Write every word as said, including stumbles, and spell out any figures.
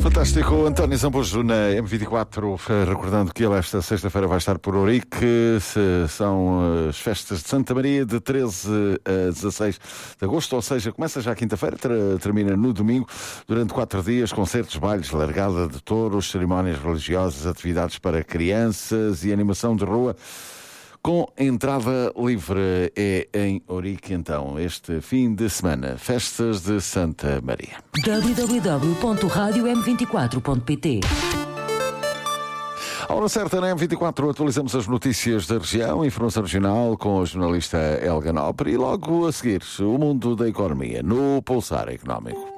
Fantástico, António Zambujo na M vinte e quatro, recordando que ele esta sexta-feira vai estar por Ourique. São as festas de Santa Maria de treze a dezasseis de agosto, ou seja, começa já quinta-feira, termina no domingo, durante quatro dias, concertos, bailes, largada de touros, cerimónias religiosas, atividades para crianças e animação de rua. Com entrada livre. É em Ourique, então, este fim de semana. Festas de Santa Maria. w w w ponto rádio m vinte e quatro ponto p t. A hora certa na M vinte e quatro, atualizamos as notícias da região, informação regional com a jornalista Elga Nobre e logo a seguir o mundo da economia no Pulsar Económico.